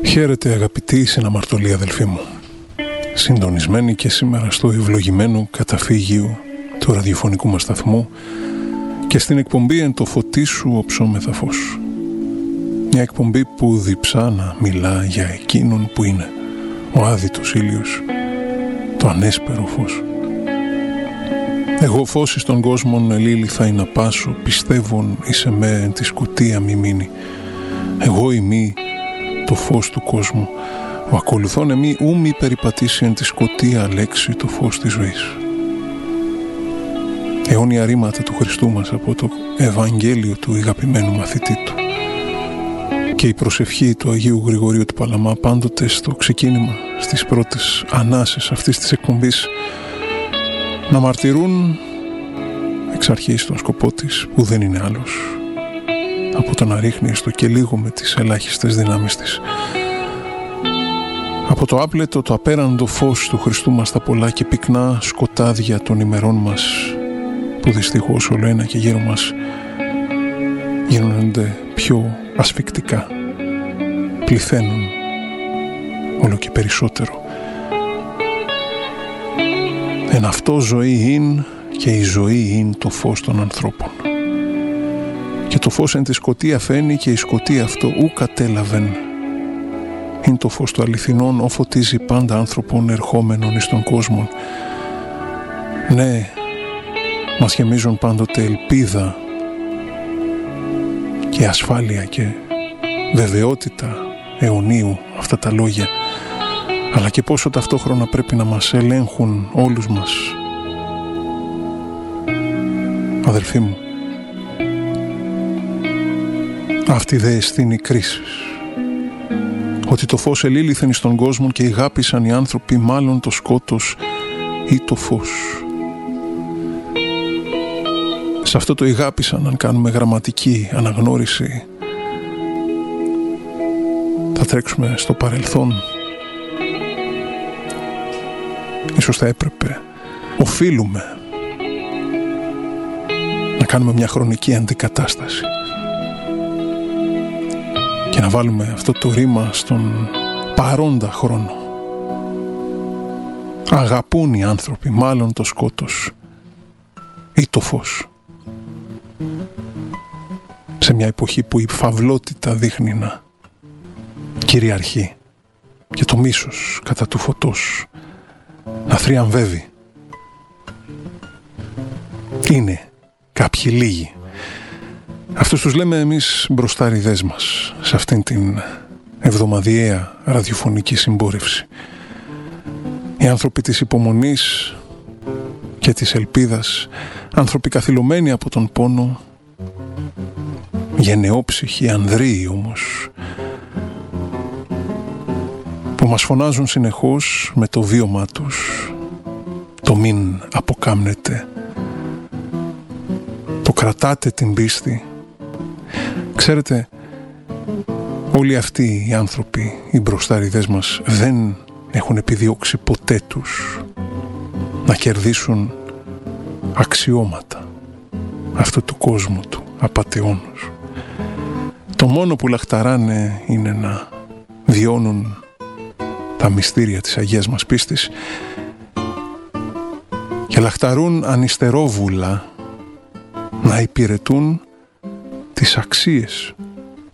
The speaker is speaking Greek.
Χαίρετε αγαπητοί συναμαρτωλοί αδελφοί μου. Συντονισμένοι και σήμερα στο ευλογημένο καταφύγιο του ραδιοφωνικού μας σταθμού και στην εκπομπή «Εν το φωτί σου οψόμεθα φως». Μια εκπομπή που διψά να μιλά για εκείνον που είναι ο άδειτος ήλιος, το ανέσπερο φως. Εγώ φως εις τον κόσμον ελήλυθα ή να πάσω, πιστεύων εις εμέ εν τη σκοτία μη μείνει. Εγώ ημί το φως του κόσμου, ο ακολουθών εμεί ου μη περιπατήσει εν τη σκοτία λέξη το φως της ζωής. Αιώνια ρήματα του Χριστού μας από το Ευαγγέλιο του αγαπημένου μαθητή του. Και η προσευχή του Αγίου Γρηγορίου του Παλαμά πάντοτε στο ξεκίνημα, στις πρώτες ανάσες αυτής της εκπομπής, να μαρτυρούν εξ αρχής τον σκοπό της, που δεν είναι άλλος από το να ρίχνει στο και λίγο με τις ελάχιστες δυνάμεις της από το άπλετο, το απέραντο φως του Χριστού μας τα πολλά και πυκνά σκοτάδια των ημερών μας, που δυστυχώς όλο ένα και γύρω μας γίνονται πιο ασφικτικά, πληθαίνουν όλο και περισσότερο. Εν αυτό ζωή είναι, και η ζωή είναι το φως των ανθρώπων. Και το φως εν τη σκοτία φαίνει, και η σκοτία αυτό ου κατέλαβεν. Είναι το φως του αληθινών, ο φωτίζει πάντα άνθρωπον ερχόμενων εις τον κόσμο. Ναι, μας γεμίζουν πάντοτε ελπίδα και ασφάλεια και βεβαιότητα αιωνίου αυτά τα λόγια, αλλά και πόσο ταυτόχρονα πρέπει να μας ελέγχουν όλους μας. Αδελφοί μου, αυτή δε εστίν η κρίση, ότι το φως ελήλυθεν εις τον κόσμο και ηγάπησαν οι άνθρωποι μάλλον το σκότος ή το φως. Σε αυτό το ηγάπησαν, αν κάνουμε γραμματική αναγνώριση, θα τρέξουμε στο παρελθόν. Ίσως θα έπρεπε, οφείλουμε να κάνουμε μια χρονική αντικατάσταση και να βάλουμε αυτό το ρήμα στον παρόντα χρόνο. Αγαπούν οι άνθρωποι μάλλον το σκότος ή το φως. Σε μια εποχή που η φαυλότητα δείχνει να κυριαρχεί και το μίσος κατά του φωτός να θριαμβεύει. Είναι κάποιοι λίγοι. Αυτούς τους λέμε εμείς μπροστάριδές μας σε αυτήν την εβδομαδιαία ραδιοφωνική συμπόρευση. Οι άνθρωποι της υπομονής και της ελπίδας, άνθρωποι καθυλωμένοι από τον πόνο, γενναιόψυχοι, ανδρείοι όμως, που μας φωνάζουν συνεχώς με το βίωμά τους το μην αποκάμνετε, το κρατάτε την πίστη. Ξέρετε, όλοι αυτοί οι άνθρωποι, οι μπροστάριδές μας, δεν έχουν επιδιώξει ποτέ τους να κερδίσουν αξιώματα αυτού του κόσμου του απατεώνος. Το μόνο που λαχταράνε είναι να βιώνουν τα μυστήρια της Αγίας μας πίστης και λαχταρούν ανυστερόβουλα να υπηρετούν τις αξίες